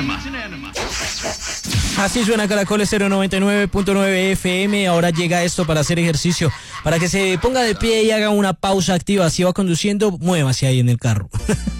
Así suena Caracol Estéreo 99.9 FM. Ahora llega esto para hacer ejercicio, para que se ponga de pie y haga una pausa activa. Si va conduciendo, muévase ahí en el carro.